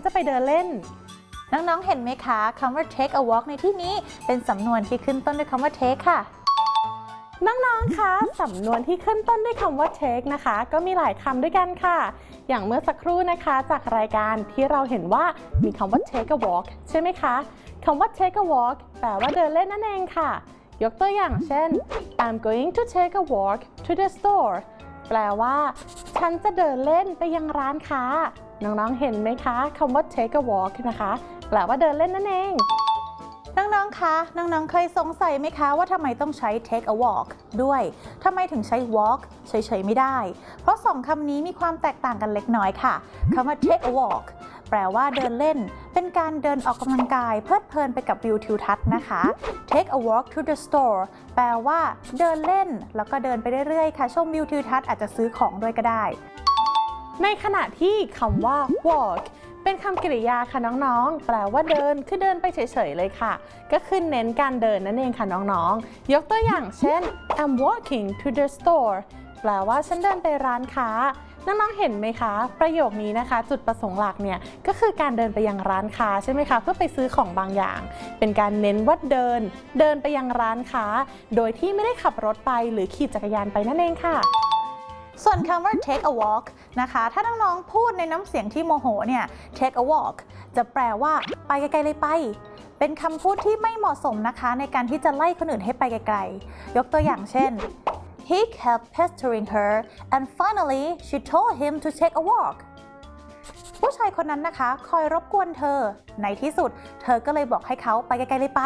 จะไปเดินเล่นน้องๆเห็นไหมคะคำว่า take a walk ในที่นี้เป็นสำนวนที่ขึ้นต้นด้วยคำว่า take ค่ะน้องๆคะสำนวนที่ขึ้นต้นด้วยคำว่า take นะคะก็มีหลายคำด้วยกันค่ะอย่างเมื่อสักครู่นะคะจากรายการที่เราเห็นว่ามีคำว่า take a walk ใช่ไหมคะคำว่า take a walk แปลว่าเดินเล่นนั่นเองค่ะยกตัวอย่างเช่น I'm going to take a walk to the store แปลว่าฉันจะเดินเล่นไปยังร้านค้าน้องๆเห็นไหมคะคำว่า take a walk นะคะแปลว่าเดินเล่นนั่นเองน้องๆคะน้องๆเคยสงสัยไหมคะว่าทำไมต้องใช้ take a walk ด้วยทำไมถึงใช้ walk เฉยๆไม่ได้เพราะสองคำนี้มีความแตกต่างกันเล็กน้อยค่ะคำว่า take a walk แปลว่าเดินเล่นเป็นการเดินออกกำลังกายเพลิดเพลินไปกับวิวทิวทัศน์นะคะ take a walk to the store แปลว่าเดินเล่นแล้วก็เดินไปเรื่อยๆค่ะชมวิวทิวทัศน์อาจจะซื้อของด้วยก็ได้ในขณะที่คำว่า walk เป็นคำกริยาค่ะน้องๆแปลว่าเดินคือเดินไปเฉยๆเลยค่ะก็คือเน้นการเดินนั่นเองค่ะน้องๆยกตัวอย่างเช่น I'm walking to the store แปลว่าฉันเดินไปร้านค้าน้องๆเห็นไหมคะประโยคนี้นะคะจุดประสงค์หลักเนี่ยก็คือการเดินไปยังร้านค้าใช่ไหมคะเพื่อไปซื้อของบางอย่างเป็นการเน้นว่าเดินไปยังร้านค้าโดยที่ไม่ได้ขับรถไปหรือขี่จักรยานไปนั่นเองค่ะส่วนคำว่า take a walk นะคะถ้าน้องๆพูดในน้ำเสียงที่โมโหเนี่ย take a walk จะแปลว่าไปไกลๆเลยไปเป็นคำพูดที่ไม่เหมาะสมนะคะในการที่จะไล่คนอื่นให้ไปไกลๆยกตัวอย่างเช่นHe kept pestering her and finally she told him to take a walk ผู้ชายคนนั้นนะคะคอยรบกวนเธอในที่สุดเธอก็เลยบอกให้เขาไปไกลๆเลยไป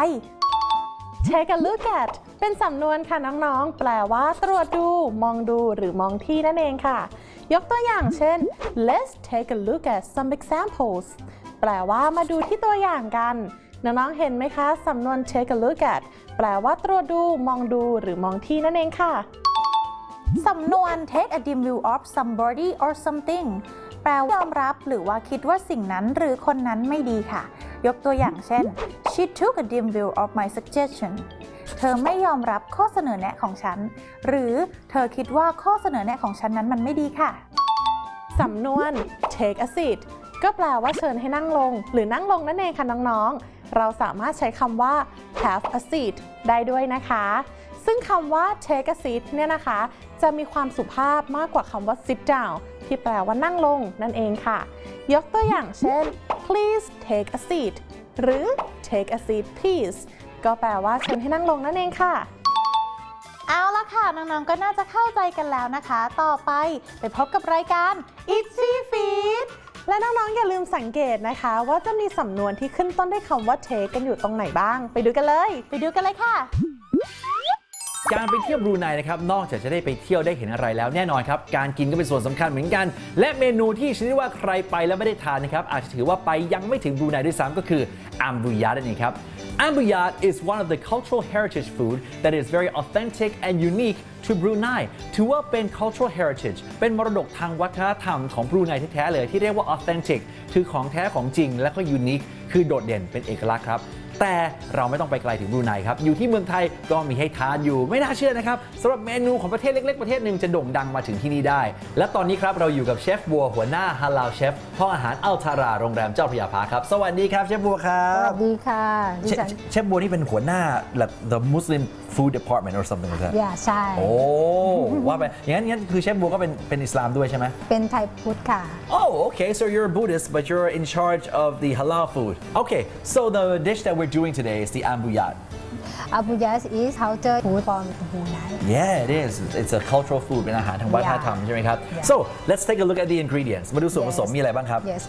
Take a look at เป็นสำนวนค่ะน้องๆแปลว่าตรวจดูมองดูหรือมองที่นั่นเองค่ะยกตัวอย่างเช่น Let's take a look at some examples แปลว่ามาดูที่ตัวอย่างกันน้องๆเห็นไหมคะสำนวน take a look at แปลว่าตรวจดูมองดูหรือมองที่นั่นเองค่ะสำนวน take a dim view of somebody or something แปลว่ายอมรับหรือว่าคิดว่าสิ่งนั้นหรือคนนั้นไม่ดีค่ะยกตัวอย่างเช่น she took a dim view of my suggestion เธอไม่ยอมรับข้อเสนอแนะของฉันหรือเธอคิดว่าข้อเสนอแนะของฉันนั้นมันไม่ดีค่ะสำนวน take a seat ก็แปลว่าเชิญให้นั่งลงหรือนั่งลงนั่นเองค่ะน้องๆเราสามารถใช้คำว่า have a seat ได้ด้วยนะคะซึ่งคำว่า take a seat เนี่ยนะคะจะมีความสุภาพมากกว่าคำว่า sit down ที่แปลว่านั่งลงนั่นเองค่ะยกตัวอย่างเช่น please take a seat หรือ take a seat please ก็แปลว่าเชิญให้นั่งลงนั่นเองค่ะเอาละค่ะน้องๆก็น่าจะเข้าใจกันแล้วนะคะต่อไปพบกับรายการ Itchy Feet และน้องๆอย่าลืมสังเกตนะคะว่าจะมีสำนวนที่ขึ้นต้นด้วยคำว่า take กันอยู่ตรงไหนบ้างไปดูกันเลยค่ะการไปเที่ยวบรูไนนะครับนอกจากจะได้ไปเที่ยวได้เห็นอะไรแล้วแน่นอนครับการกินก็เป็นส่วนสำคัญเหมือนกันและเมนูที่ชนิดว่าใครไปแล้วไม่ได้ทานนะครับอาจจะถือว่าไปยังไม่ถึงบรูไนด้วยซ้ำก็คืออัมบูยานั่นเองครับอัมบูยา is one of the cultural heritage food that is very authentic and unique to Brunei ถือว่าเป็น cultural heritage เป็นมรดกทางวัฒนธรรมของบรูไนแท้ๆเลยที่เรียกว่า authentic คือของแท้ของจริงและก็ unique คือโดดเด่นเป็นเอกลักษณ์ครับแต่เราไม่ต้องไปไกลถึงบรูไนครับอยู่ที่เมืองไทยก็มีให้ทานอยู่ไม่น่าเชื่อนะครับสำหรับเมนูของประเทศเล็กๆประเทศหนึ่งจะโด่งดังมาถึงที่นี่ได้และตอนนี้ครับเราอยู่กับเชฟบัวหัวหน้าฮาลาลเชฟห้องอาหารอัลทาราโรงแรมเจ้าพระยาพาครับสวัสดีครับเชฟบัวครับสวัสดีค่ะเชฟบัวนี่เป็นหัวหน้า the Muslim food department or something like that ใช่โอ้ว่าไปงั้นคือเชฟบัวก็เป็นอิสลามด้วยใช่ไหมเป็นไทยพุทธค่ะ Oh okay so you're a Buddhist but you're in charge of the halal food okay so the dish that we're doing today is the ambuyat Ambuyat is culture food from Brunei Yeah it is it's a cultural food เป็นอาหารทางวัฒนธรรมใช่ไหมครับ So let's take a look at the ingredients มาดูส่วนผสมมีอะไรบ้างครับ Yes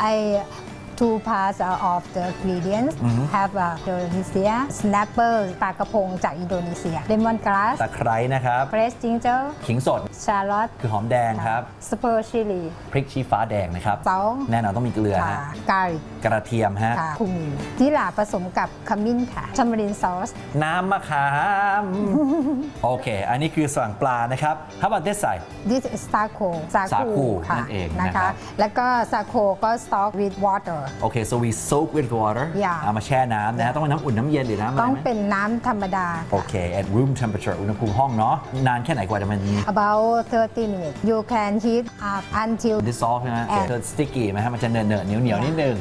two parts of the ingredients have Indonesia snapper ปลากระพงจากอินโดนีเซีย lemon grass ตะไคร้นะครับ fresh ginger ขิงสด shallot คือหอมแดงครับ spur chili พริกชี้ฟ้าแดงนะครับ salt แน่นอนต้องมีเกลือฮะ garlic กระเทียมฮะคุมินที่หล่าผสมกับขมิ้นค่ะทัมรินซอสน้ำมะขามโอเคอันนี้คือสั่งปลานะครับ How about this side This is sako นั่นเองนะนะครัคะบแล้วก็ sako ก็ stock with water โอเค so we soak with water เอามาแช่น้ำนะฮะต้องเป็นน้ำอุ่นน้ำเย็นหรือน้ำอะไรไหมต้องเป็นน้ำธรรมดาโอเค at room temperature อุณหภูมิห้องเนาะนานแค่ไหนกว่าจะมัน about 30 minutes you can heat up until dissolve ใช่ไหมเกิด sticky ไหมฮะมันจะเหนอะเหนียวนิดนึง